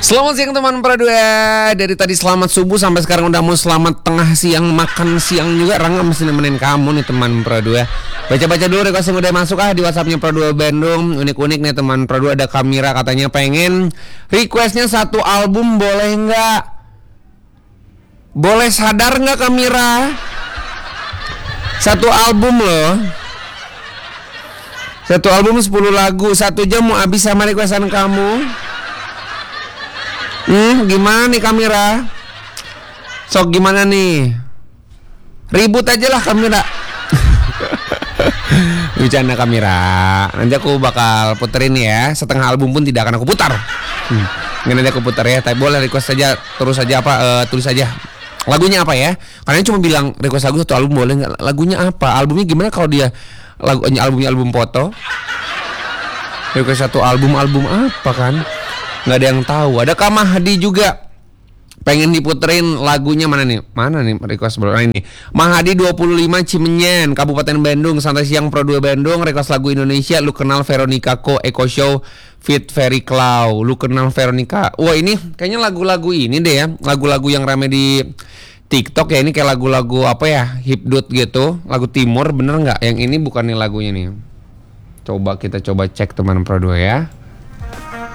Selamat siang teman Pro 2. Dari tadi selamat subuh sampai sekarang udah mau selamat tengah siang, makan siang juga. Rangga mesti nemenin kamu nih teman Pro 2. Baca-baca dulu request yang udah masuk di WhatsAppnya Pro 2 Bandung. Unik-unik nih teman Pro 2. Ada Kamira katanya pengen requestnya satu album, boleh nggak? Boleh sadar nggak Kamira? Satu album loh. Satu album 10 lagu. 1 jam mau habis sama requestan kamu. Gimana nih Kamira? Sok gimana nih? Ribut aja lah Kamira. Bercanda Kamira. Nanti aku bakal puterin ya. Setengah album pun tidak akan aku putar. Nggak nanti aku putar ya. Tapi boleh request saja. Terus saja tulis saja lagunya apa ya. Karena cuma bilang request lagu satu album boleh nggak. Lagunya apa? Albumnya gimana kalau dia albumnya album foto? Request satu album apa kan? Nggak ada yang tahu. Ada Kak Mahdi juga pengen diputerin lagunya. Mana nih request baru ini. Mahdi 25 Cimenyan, Kabupaten Bandung. Santai siang Pro 2 Bandung. Request lagu Indonesia. Lu kenal Veronica Ko, Eko Show Fit Very Cloud. Lu kenal Veronica. Wah ini kayaknya lagu-lagu ini deh ya. Lagu-lagu yang rame di TikTok ya. Ini kayak lagu-lagu apa ya, hipdut gitu. Lagu timur bener nggak? Yang ini bukan nih lagunya nih. Coba kita cek teman Pro 2 ya.